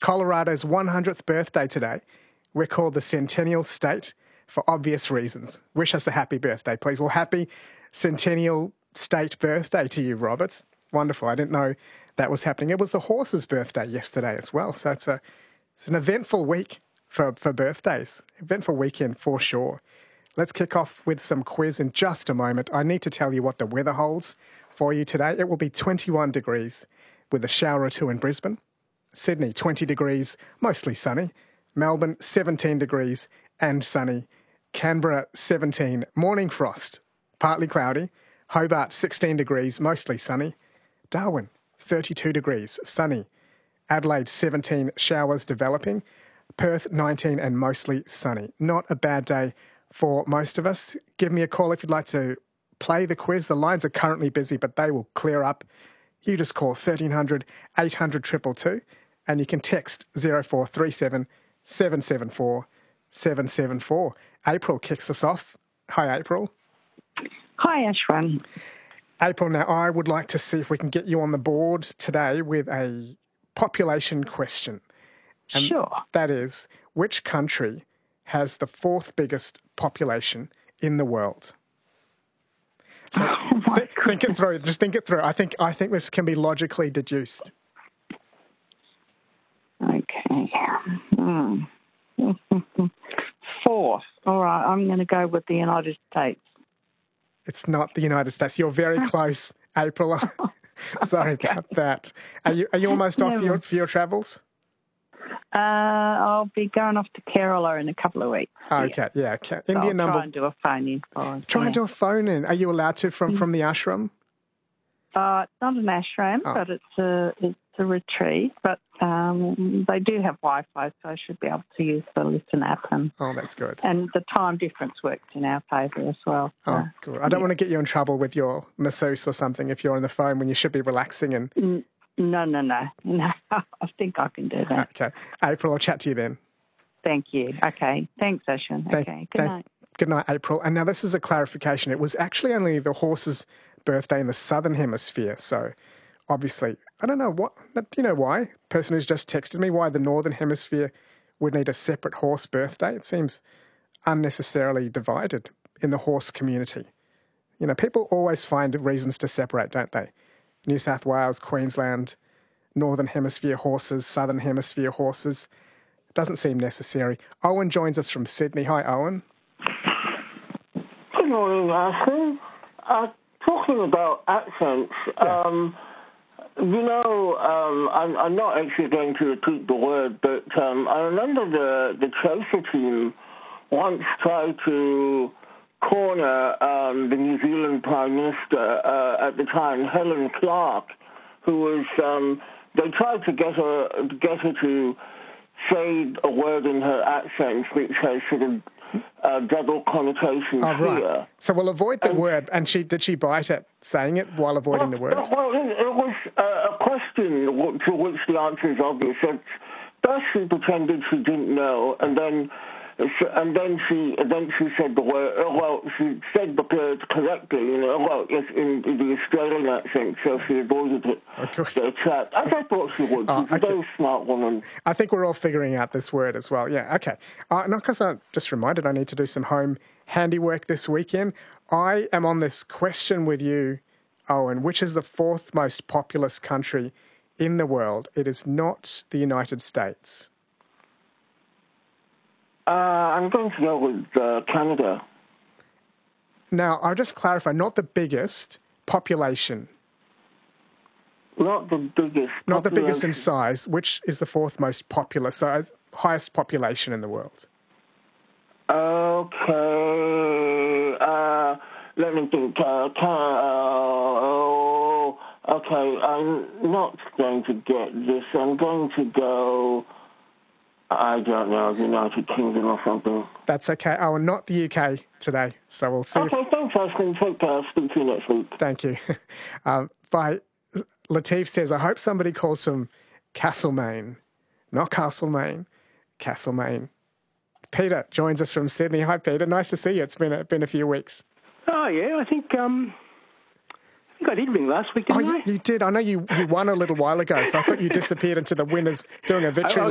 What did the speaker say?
Colorado's 100th birthday today. We're called the Centennial State for obvious reasons. Wish us a happy birthday, please. Well, happy Centennial State birthday to you, Roberts. Wonderful. I didn't know that was happening. It was the horse's birthday yesterday as well. So it's an eventful week for birthdays. Eventful weekend for sure. Let's kick off with some quiz in just a moment. I need to tell you what the weather holds for you today. It will be 21 degrees with a shower or two in Brisbane. Sydney, 20 degrees, mostly sunny. Melbourne, 17 degrees and sunny. Canberra, 17, morning frost, partly cloudy. Hobart, 16 degrees, mostly sunny. Darwin, 32 degrees, sunny. Adelaide, 17, showers developing. Perth, 19 and mostly sunny. Not a bad day for most of us. Give me a call if you'd like to play the quiz. The lines are currently busy, but they will clear up. You just call 1300 800 222 and you can text 0437 774 774. April kicks us off. Hi, April. Hi, Ashwin. April, now I would like to see if we can get you on the board today with a population question. And sure. That is, which country has the fourth biggest population in the world? So think it through. Just think it through. I think this can be logically deduced. Okay. Fourth. All right. I'm going to go with the United States. It's not the United States. You're very close, April. Sorry about that. Are you almost off for your travels? I'll be going off to Kerala in a couple of weeks. Okay, yeah. Okay. So Indian I'll number. try and do a phone-in. Try and do a phone-in. Are you allowed to from the ashram? It's not an ashram, but it's a retreat. But they do have Wi-Fi, so I should be able to use the Listen app. That's good. And the time difference works in our favour as well. So. Oh, good. I don't want to get you in trouble with your masseuse or something if you're on the phone when you should be relaxing and... No. I think I can do that. Okay. April, I'll chat to you then. Thank you. Okay. Thanks, Ashwin. Okay. Good night. Good night, April. And now this is a clarification. It was actually only the horse's birthday in the Southern Hemisphere. So obviously, I don't know what, do you know why? Person who's just texted me why the Northern Hemisphere would need a separate horse birthday. It seems unnecessarily divided in the horse community. You know, people always find reasons to separate, don't they? New South Wales, Queensland, Northern Hemisphere horses, Southern Hemisphere horses. It doesn't seem necessary. Owen joins us from Sydney. Hi, Owen. Good morning, Ashwin. Talking about accents, I'm not actually going to repeat the word, but I remember the Chaser team once tried to corner the New Zealand Prime Minister at the time, Helen Clark, who was, they tried to get her to say a word in her accent which has sort of double connotations here. Right. So we'll avoid the word. And did she bite at saying it while avoiding the word? Well, it was a question to which the answer is obvious. First she pretended she didn't know, and then she said the word. She said the word correctly. It's in the Australian accent, so she avoided it. The chat. I thought she would. She's a very smart woman. I think we're all figuring out this word as well. Yeah. Okay. Not because I'm just reminded I need to do some home handiwork this weekend. I am on this question with you, Owen. Which is the fourth most populous country in the world? It is not the United States. I'm going to go with Canada. Now, I'll just clarify, not the biggest population. Not the biggest. Not the biggest in size. Which is the fourth most populous, so highest population in the world? Okay. Let me think. Okay, I'm not going to get this. I'm going to go... I don't know, the United Kingdom or something. That's okay. Oh, and not the UK today. So we'll see. Okay, thanks, Ashwin. Take care. Speak to you next week. Thank you. Latif says, I hope somebody calls from Castlemaine. Not Castlemaine, Castlemaine. Peter joins us from Sydney. Hi, Peter. Nice to see you. It's been a few weeks. Oh, yeah. I think I did ring last week, didn't I? You did. I know you won a little while ago, so I thought you disappeared into the winners doing a victory